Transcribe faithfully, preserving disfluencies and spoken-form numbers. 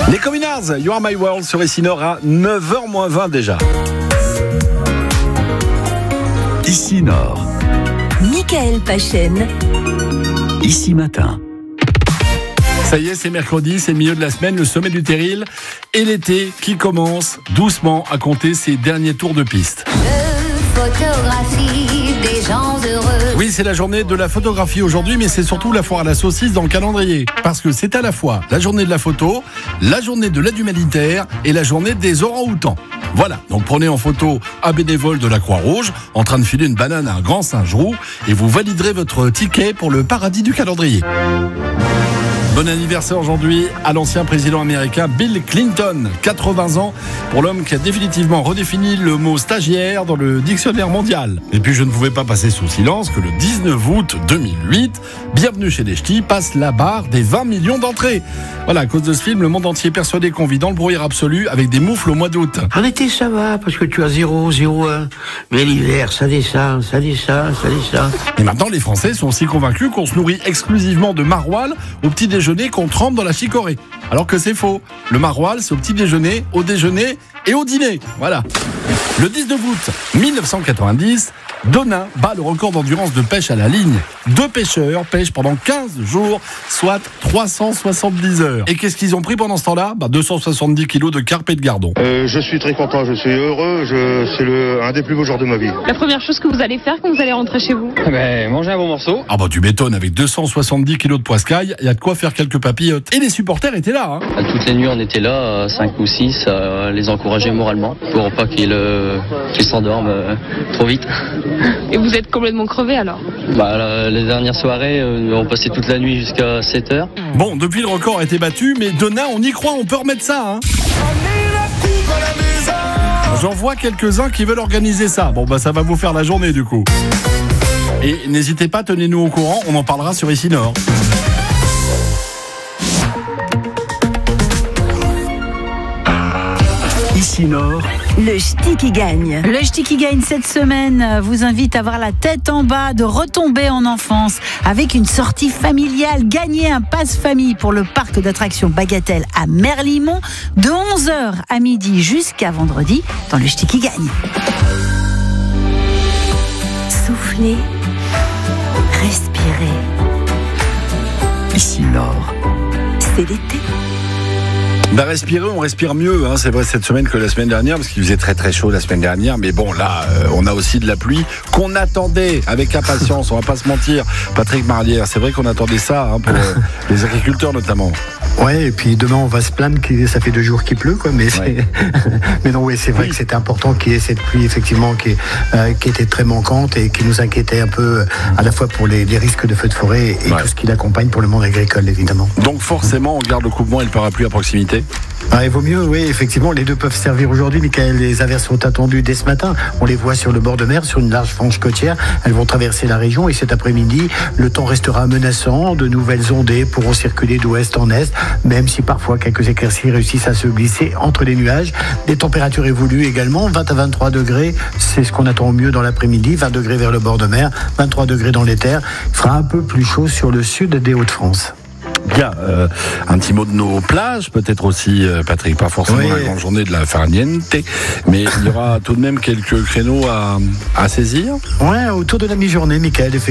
Les Communards, You Are My World sur Ici Nord à neuf heures moins vingt déjà. Ici Nord. Michael Pachen. Ici Matin. Ça y est, c'est mercredi, c'est le milieu de la semaine, le sommet du terril et l'été qui commence doucement à compter ses derniers tours de piste. Je photographie des gens heureux. Oui, c'est la journée de la photographie aujourd'hui, mais c'est surtout la foire à la saucisse dans le calendrier. Parce que c'est à la fois la journée de la photo, la journée de l'aide humanitaire et la journée des orang-outans. Voilà, donc prenez en photo un bénévole de la Croix-Rouge en train de filer une banane à un grand singe roux et vous validerez votre ticket pour le paradis du calendrier. Bon anniversaire aujourd'hui à l'ancien président américain Bill Clinton, quatre-vingts ans, pour l'homme qui a définitivement redéfini le mot stagiaire dans le dictionnaire mondial. Et puis je ne pouvais pas passer sous silence que le dix-neuf août deux mille huit, Bienvenue chez les Ch'tis passe la barre des vingt millions d'entrées. Voilà, à cause de ce film, le monde entier est persuadé qu'on vit dans le brouillard absolu avec des moufles au mois d'août. En été, ça va, parce que tu as zéro, zéro, un. Mais l'hiver, ça descend, ça descend, ça descend. Et maintenant, les Français sont si convaincus qu'on se nourrit exclusivement de maroilles au petit déjeuner qu'on trempe dans la chicorée. Alors que c'est faux. Le maroilles, c'est au petit déjeuner, au déjeuner et au dîner. Voilà. Le dix-neuf août mille neuf cent quatre-vingt-dix, Donin bat le record d'endurance de pêche à la ligne. Deux pêcheurs pêchent pendant quinze jours, soit trois cent soixante-dix heures. Et qu'est-ce qu'ils ont pris pendant ce temps-là ? Bah deux cent soixante-dix kilos de carpe et de gardon. Euh, je suis très content, je suis heureux, je, c'est le, un des plus beaux jours de ma vie. La première chose que vous allez faire quand vous allez rentrer chez vous ? Ben, manger un bon morceau. Ah bah tu m'étonnes, avec deux cent soixante-dix kilos de poiscaille, il y a de quoi faire quelques papillotes. Et les supporters étaient là. Hein. Toutes les nuits, on était là, cinq ou six, à les encourager moralement, pour pas qu'ils, euh, qu'ils s'endorment euh, trop vite. Et vous êtes complètement crevé alors ? Bah, la, les dernières soirées, euh, on passait toute la nuit jusqu'à sept heures. Bon, depuis le record a été battu, mais Donin, on y croit, on peut remettre ça. Hein. J'en vois quelques-uns qui veulent organiser ça. Bon, bah ça va vous faire la journée du coup. Et n'hésitez pas, tenez-nous au courant, on en parlera sur Ici Nord. Ici Nord. Le ch'ti qui gagne. Le ch'ti qui gagne cette semaine vous invite à avoir la tête en bas, de retomber en enfance avec une sortie familiale. Gagnez un passe-famille pour le parc d'attractions Bagatelle à Merlimont de onze heures à midi jusqu'à vendredi dans le ch'ti qui gagne. Soufflez, respirez. Ici Nord. C'est l'été. Bah respirer, on respire mieux, hein. C'est vrai cette semaine que la semaine dernière, parce qu'il faisait très très chaud la semaine dernière, mais bon là, euh, on a aussi de la pluie qu'on attendait avec impatience, on va pas se mentir. Patrick Marlière, c'est vrai qu'on attendait ça hein, pour euh, les agriculteurs notamment. Ouais, et puis demain on va se plaindre que ça fait deux jours qu'il pleut, quoi. Mais c'est... Ouais. mais non, oui, c'est vrai oui. que c'était important qu'il y ait cette pluie effectivement qui, euh, qui était très manquante et qui nous inquiétait un peu à la fois pour les, les risques de feux de forêt et ouais. tout ce qui l'accompagne pour le monde agricole évidemment. Donc forcément, on garde le coupe-vent et le parapluie à proximité. Ah, il vaut mieux, oui, effectivement, les deux peuvent servir aujourd'hui. Michael, les averses sont attendues dès ce matin. On les voit sur le bord de mer, sur une large frange côtière. Elles vont traverser la région et cet après-midi, le temps restera menaçant. De nouvelles ondées pourront circuler d'ouest en est, même si parfois quelques éclaircies réussissent à se glisser entre les nuages. Des températures évoluent également, vingt à vingt-trois degrés, c'est ce qu'on attend au mieux dans l'après-midi, vingt degrés vers le bord de mer, vingt-trois degrés dans les terres. Il fera un peu plus chaud sur le sud des Hauts-de-France. Bien, euh, un petit mot de nos plages, peut-être aussi, euh, Patrick, pas forcément oui. la grande journée de la farniente, mais il y aura tout de même quelques créneaux à, à saisir. Ouais, autour de la mi-journée, Michael, effectivement.